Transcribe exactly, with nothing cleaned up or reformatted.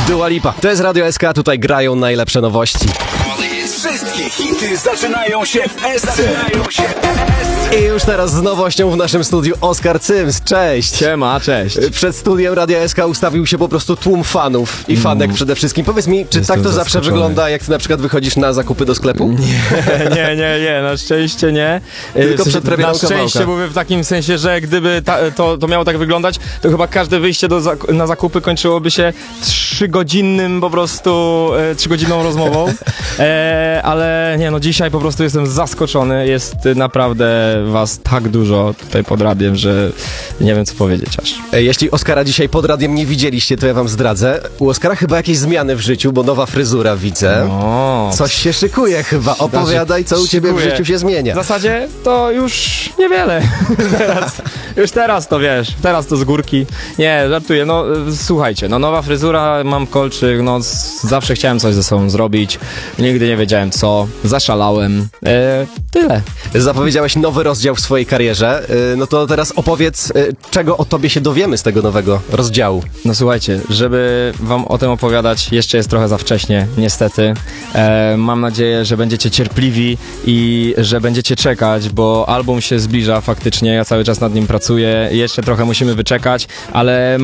Dua Lipa. To jest Radio S K, tutaj grają najlepsze nowości. Wszystkie hity zaczynają się w S C. Zaczynają się w S C. I już teraz z nowością w naszym studiu Oskar Cyms. Cześć. Siema, cześć. Przed studiem Radia S K ustawił się po prostu tłum fanów i fanek przede wszystkim. Powiedz mi, czy Jestem tak to zawsze zaskoczony. wygląda, jak ty na przykład wychodzisz na zakupy do sklepu? Nie, nie, nie, na szczęście nie. Tylko W sensie, przed premierą Na szczęście kawałka. mówię w takim sensie, że gdyby ta, to, to miało tak wyglądać, to chyba każde wyjście do zak- na zakupy kończyłoby się trzygodzinnym po prostu, e, trzygodzinną rozmową. E, ale nie, no dzisiaj po prostu jestem zaskoczony. Jest naprawdę was tak dużo tutaj pod radiem, że nie wiem co powiedzieć aż. E, Jeśli Oskara dzisiaj pod radiem nie widzieliście, to ja wam zdradzę. U Oskara chyba jakieś zmiany w życiu, bo nowa fryzura widzę. O, Coś się szykuje chyba. Opowiadaj, co u ciebie w szykuje. życiu się zmienia. W zasadzie to już niewiele. teraz, już teraz to wiesz, teraz to z górki. Nie, żartuję, no y, słuchajcie, no nowa fryzura, mam kolczyk, no z, zawsze chciałem coś ze sobą zrobić, nigdy nie wiedziałem co, zaszalałem, e, tyle. Zapowiedziałeś nowy rozdział w swojej karierze. E, No to teraz opowiedz, e, czego o tobie się dowiemy z tego nowego rozdziału. No słuchajcie, żeby wam o tym opowiadać, jeszcze jest trochę za wcześnie, niestety. E, mam nadzieję, że będziecie cierpliwi i że będziecie czekać, bo album się zbliża faktycznie, ja cały czas nad nim pracuję, jeszcze trochę musimy wyczekać, ale